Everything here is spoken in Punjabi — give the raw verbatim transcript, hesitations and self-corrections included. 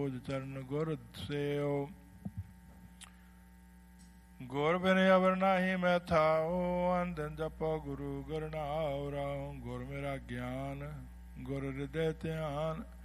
ਚਰਨ ਗੁਰ ਸੇਓ। ਗੁਰ ਬਿਨ ਅਵਰ ਨਾਹੀ ਮੈਂ ਥਾਓ, ਅੰਧਨ ਜਪੋ ਗੁਰੂ ਗੁਰਨਾਉ ਰਾਉ। ਗੁਰ ਮੇਰਾ ਗਿਆਨ ਗੁਰ ਹਿਰਦੈ ਧਿਆਨ,